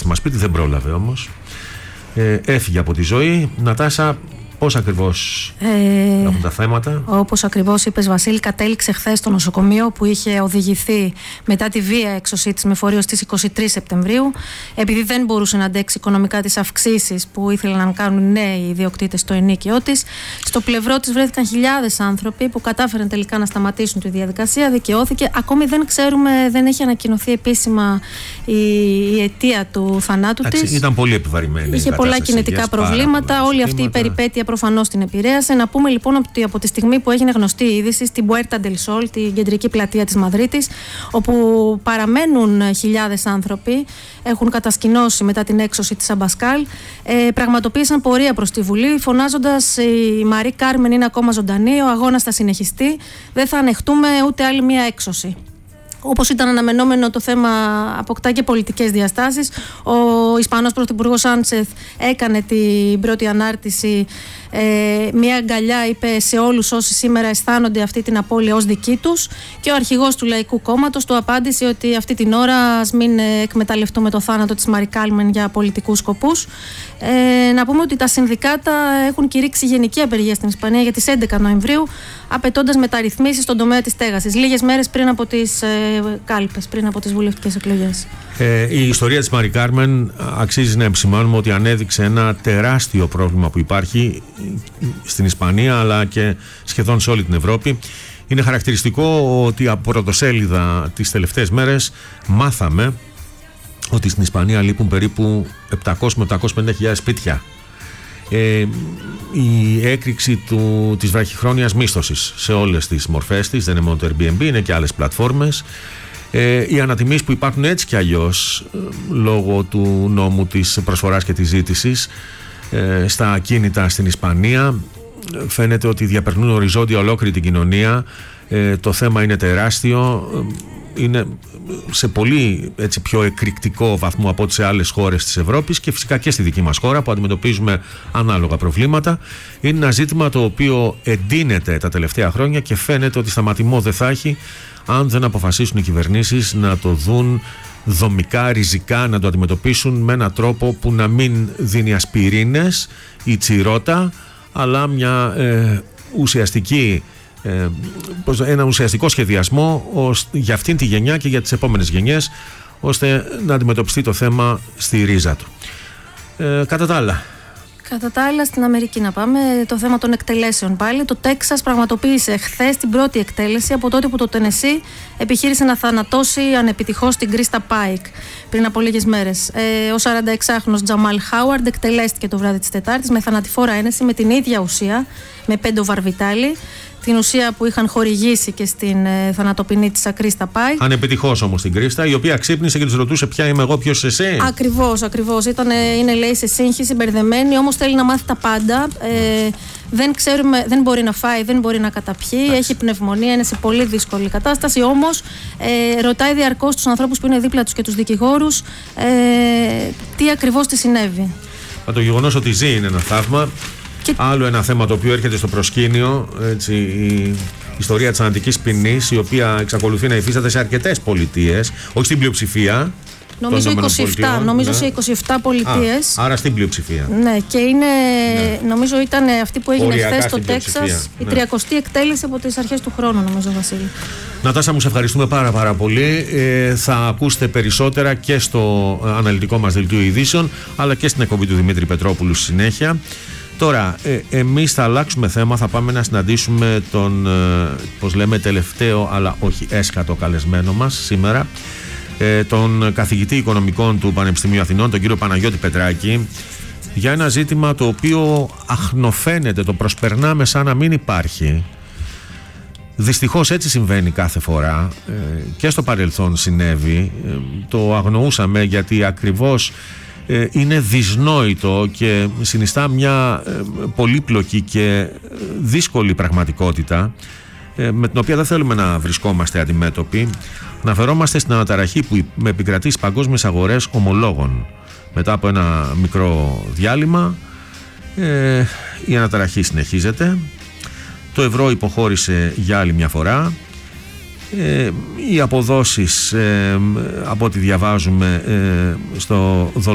να μας πείτε, δεν πρόλαβε όμως. Έφυγε από τη ζωή. Νατάσα, πώς ακριβώς έχουν τα θέματα? Όπως ακριβώς είπες, Βασίλη, κατέληξε χθες στο νοσοκομείο που είχε οδηγηθεί μετά τη βία έξωσή της με φορείο στις 23 Σεπτεμβρίου. Επειδή δεν μπορούσε να αντέξει οικονομικά τις αυξήσεις που ήθελαν να κάνουν νέοι ιδιοκτήτες στο ενίκιο της, στο πλευρό της βρέθηκαν χιλιάδες άνθρωποι που κατάφεραν τελικά να σταματήσουν τη διαδικασία. Δικαιώθηκε. Ακόμη δεν ξέρουμε, δεν έχει ανακοινωθεί επίσημα η αιτία του θανάτου της. Ήταν πολύ επιβαρημένη. Είχε πολλά κινητικά προβλήματα. Όλη αυτή η περιπέτεια προφανώς την επηρέασε. Να πούμε λοιπόν ότι από τη στιγμή που έγινε γνωστή η είδηση στην Puerta del Sol, την κεντρική πλατεία της Μαδρίτης, όπου παραμένουν χιλιάδες άνθρωποι, έχουν κατασκηνώσει μετά την έξωση της Αμπασκάλ, πραγματοποίησαν πορεία προς τη Βουλή, φωνάζοντας η Μαρή Κάρμεν είναι ακόμα ζωντανή, ο αγώνας θα συνεχιστεί, δεν θα ανεχτούμε ούτε άλλη μία έξωση. Όπως ήταν αναμενόμενο, το θέμα αποκτά και πολιτικές διαστάσεις. Ο Ισπανός Πρωθυπουργός Σάντσεθ έκανε την πρώτη ανάρτηση, μια αγκαλιά, είπε, σε όλους όσοι σήμερα αισθάνονται αυτή την απώλεια ως δική τους, και ο αρχηγός του Λαϊκού Κόμματος του απάντησε ότι αυτή την ώρα ας μην εκμεταλλευτούμε το θάνατο της Μαρή Κάρμεν για πολιτικούς σκοπούς. Να πούμε ότι τα συνδικάτα έχουν κηρύξει γενική απεργία στην Ισπανία για τις 11 Νοεμβρίου, απαιτώντας μεταρρυθμίσεις στον τομέα της στέγασης, λίγες μέρες πριν από τις κάλπες, πριν από τις βουλευτικές εκλογές. Η ιστορία της Μαρή Κάρμεν αξίζει να επισημάνουμε ότι ανέδειξε ένα τεράστιο πρόβλημα που υπάρχει στην Ισπανία αλλά και σχεδόν σε όλη την Ευρώπη. Είναι χαρακτηριστικό ότι από πρωτοσέλιδα τις τελευταίες μέρες μάθαμε ότι στην Ισπανία λείπουν περίπου 700 με 750.000 σπίτια. Η έκρηξη της βραχυχρόνιας μίσθωσης σε όλες τις μορφές της, δεν είναι μόνο το Airbnb, είναι και άλλες πλατφόρμες. Οι ανατιμήσεις που υπάρχουν έτσι κι αλλιώς λόγω του νόμου της προσφοράς και της ζήτησης στα ακίνητα στην Ισπανία, φαίνεται ότι διαπερνούν οριζόντια ολόκληρη την κοινωνία. Το θέμα είναι τεράστιο, είναι σε πολύ έτσι, πιο εκρηκτικό βαθμό από ό,τι σε άλλες χώρες της Ευρώπης και φυσικά και στη δική μας χώρα που αντιμετωπίζουμε ανάλογα προβλήματα. Είναι ένα ζήτημα το οποίο εντείνεται τα τελευταία χρόνια και φαίνεται ότι σταματημό δεν θα έχει αν δεν αποφασίσουν οι κυβερνήσεις να το δουν δομικά, ριζικά, να το αντιμετωπίσουν με έναν τρόπο που να μην δίνει ασπιρίνες ή τσιρότα, αλλά μια ένα ουσιαστικό σχεδιασμό για αυτήν τη γενιά και για τις επόμενες γενιές, ώστε να αντιμετωπιστεί το θέμα στη ρίζα του. Κατά τα άλλα, στην Αμερική να πάμε, το θέμα των εκτελέσεων πάλι. Το Τέξας πραγματοποίησε χθες την πρώτη εκτέλεση από τότε που το Τενεσί επιχείρησε να θανατώσει ανεπιτυχώς την Κρίστα Πάικ πριν από λίγες μέρες. Ο 46χρονος Τζαμάλ Χάουαρντ εκτελέστηκε το βράδυ της Τετάρτης με θανατηφόρα ένεση με την ίδια ουσία, με πεντοβαρβιτάλη, την ουσία που είχαν χορηγήσει και στην θανατοποινή της Κρίστα Πάικ. Ανεπιτυχώς όμως την Κρίστα, η οποία ξύπνησε και τους ρωτούσε ποια είμαι εγώ, ποιος εσύ. Ακριβώς. Είναι, λέει, σε σύγχυση, μπερδεμένη, όμως θέλει να μάθει τα πάντα. Δεν μπορεί να φάει, δεν μπορεί να καταπιεί, έχει πνευμονία, είναι σε πολύ δύσκολη κατάσταση. Όμως ρωτάει διαρκώς τους ανθρώπους που είναι δίπλα τους και τους δικηγόρους τι ακριβώς της συνέβη. Το γεγονός ότι ζει είναι ένα θαύμα. Άλλο ένα θέμα το οποίο έρχεται στο προσκήνιο, έτσι, η ιστορία της θανατικής ποινής, η οποία εξακολουθεί να υφίσταται σε αρκετές πολιτείες, όχι στην πλειοψηφία. Νομίζω 27, νομίζω σε 27 πολιτείες. Άρα στην πλειοψηφία. Ναι, και είναι, νομίζω ήταν αυτή που έγινε χθες στο Τέξας, η 30η εκτέλεση από τις αρχές του χρόνου, νομίζω, Βασίλη. Νατάσα, μου σε ευχαριστούμε πάρα πολύ. Θα ακούσετε περισσότερα και στο αναλυτικό μας δελτίο ειδήσεων, αλλά και στην εκπομπή του Δημήτρη Πετρόπουλου στη συνέχεια. Τώρα, εμείς θα αλλάξουμε θέμα, θα πάμε να συναντήσουμε τον, πώς λέμε, τελευταίο αλλά όχι έσχατο καλεσμένο μας σήμερα, τον καθηγητή οικονομικών του Πανεπιστημίου Αθηνών, τον κύριο Παναγιώτη Πετράκη, για ένα ζήτημα το οποίο αχνοφαίνεται, το προσπερνάμε σαν να μην υπάρχει. Δυστυχώς έτσι συμβαίνει κάθε φορά, και στο παρελθόν συνέβη, το αγνοούσαμε γιατί ακριβώς είναι δυσνόητο και συνιστά μια πολύπλοκη και δύσκολη πραγματικότητα με την οποία δεν θέλουμε να βρισκόμαστε αντιμέτωποι. Αναφερόμαστε στην αναταραχή που επικρατεί στις παγκόσμιες αγορές ομολόγων. Μετά από ένα μικρό διάλειμμα η αναταραχή συνεχίζεται. Το ευρώ υποχώρησε για άλλη μια φορά. Οι αποδόσεις από ό,τι διαβάζουμε στο